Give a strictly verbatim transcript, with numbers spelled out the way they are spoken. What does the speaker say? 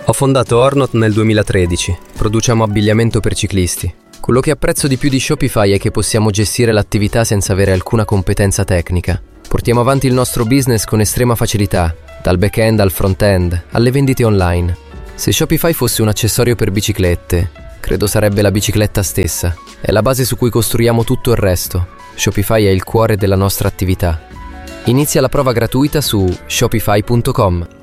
Ho fondato Ornot nel duemilatredici. Produciamo abbigliamento per ciclisti. Quello che apprezzo di più di Shopify è che possiamo gestire l'attività senza avere alcuna competenza tecnica. Portiamo avanti il nostro business con estrema facilità, dal back-end al front-end, alle vendite online. Se Shopify fosse un accessorio per biciclette, credo sarebbe la bicicletta stessa. È la base su cui costruiamo tutto il resto. Shopify è il cuore della nostra attività. Inizia la prova gratuita su shopify punto com.